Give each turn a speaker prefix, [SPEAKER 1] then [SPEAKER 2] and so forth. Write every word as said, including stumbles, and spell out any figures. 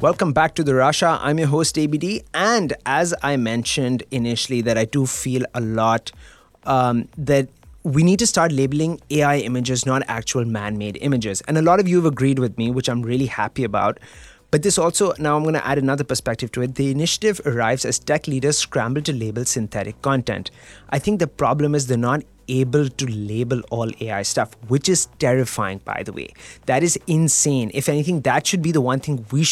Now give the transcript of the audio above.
[SPEAKER 1] Welcome back to the Rasha. I'm your host A B D, and as I mentioned initially, that I do feel a lot um, that we need to start labeling A I images, not actual man-made images. And a lot of you have agreed with me, which I'm really happy about. But this also, now I'm going to add another perspective to it. The initiative arrives as tech leaders scramble to label synthetic content. I think the problem is they're not able to label all A I stuff, which is terrifying, by the way. That is insane. If anything, that should be the one thing we